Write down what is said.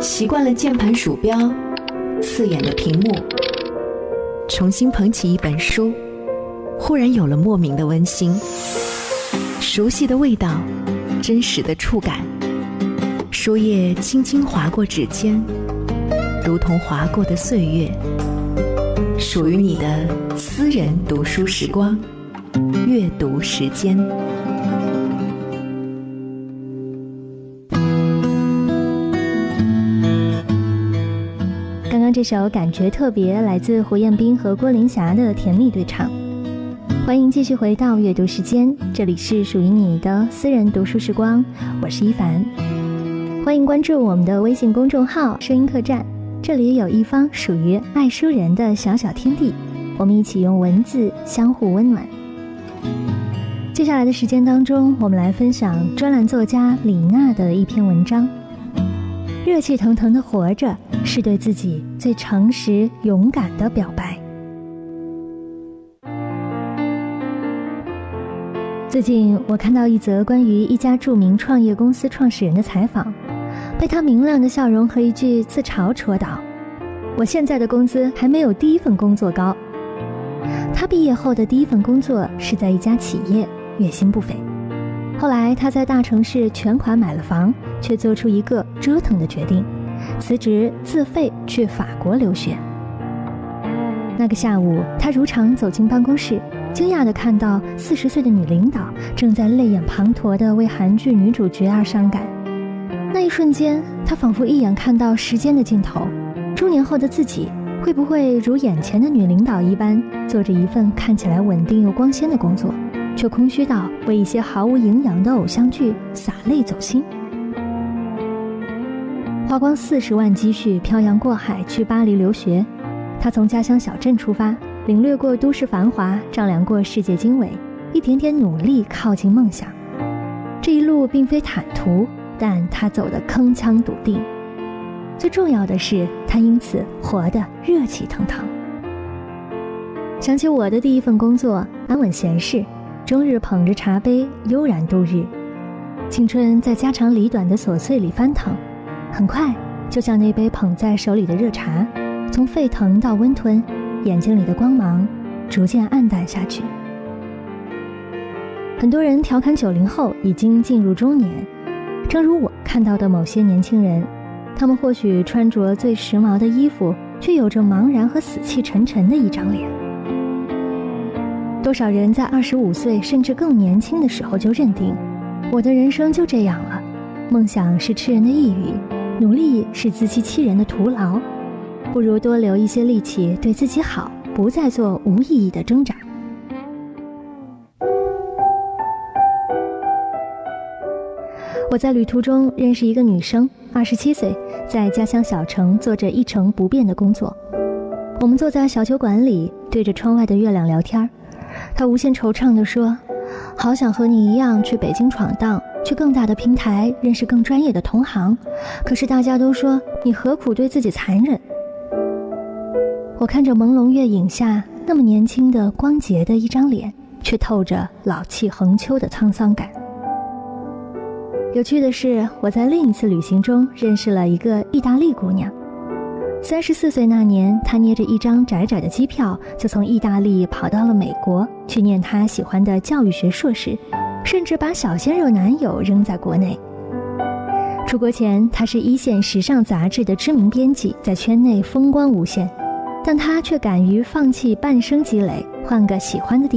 习惯了键盘鼠标，刺眼的屏幕，重新捧起一本书，忽然有了莫名的温馨。熟悉的味道，真实的触感，书页轻轻划过指尖，如同划过的岁月，属于你的私人读书时光，阅读时间。 刚刚这首感觉特别，来自胡彦斌和郭琳霞的甜蜜对唱。欢迎继续回到阅读时间，这里是属于你的私人读书时光，我是一凡。欢迎关注我们的微信公众号声音客栈，这里有一方属于爱书人的小小天地，我们一起用文字相互温暖。接下来的时间当中，我们来分享专栏作家李娜的一篇文章。热气腾腾的活着，是对自己最诚实勇敢的表白。最近我看到一则关于一家著名创业公司创始人的采访，被他明亮的笑容和一句自嘲戳倒：我现在的工资还没有第一份工作高。他毕业后的第一份工作是在一家企业，月薪不菲。后来他在大城市全款买了房，却做出一个折腾的决定，辞职自费去法国留学。那个下午，他如常走进办公室，惊讶地看到40岁的女领导正在泪眼滂沱地为韩剧女主角而伤感。那一瞬间，他仿佛一眼看到时间的尽头，中年后的自己会不会如眼前的女领导一般，做着一份看起来稳定又光鲜的工作，却空虚到为一些毫无营养的偶像剧洒泪走心。花光40万积蓄漂洋过海去巴黎留学，他从家乡小镇出发，领略过都市繁华，丈量过世界经纬，一点点努力靠近梦想。这一路并非坦途，但他走得铿锵笃定。最重要的是，他因此活得热气腾腾。想起我的第一份工作，安稳闲适，终日捧着茶杯悠然度日，青春在家长里短的琐碎里翻腾，很快就像那杯捧在手里的热茶，从沸腾到温吞，眼睛里的光芒逐渐暗淡下去。很多人调侃90后已经进入中年，正如我看到的某些年轻人，他们或许穿着最时髦的衣服，却有着茫然和死气沉沉的一张脸。多少人在25岁甚至更年轻的时候就认定，我的人生就这样了，梦想是吃人的抑郁，努力是自欺欺人的徒劳，不如多留一些力气对自己好，不再做无意义的挣扎。我在旅途中认识一个女生，27岁，在家乡小城做着一成不变的工作。我们坐在小酒馆里，对着窗外的月亮聊天。她无限惆怅地说：好想和你一样去北京闯荡，去更大的平台认识更专业的同行，可是大家都说你何苦对自己残忍。我看着朦胧月影下那么年轻的光洁的一张脸，却透着老气横秋的沧桑感。有趣的是，我在另一次旅行中认识了一个意大利姑娘。34岁那年，她捏着一张窄窄的机票，就从意大利跑到了美国，去念她喜欢的教育学硕士，甚至把小鲜肉男友扔在国内。出国前，她是一线时尚杂志的知名编辑，在圈内风光无限，但她却敢于放弃半生积累，换个喜欢的地方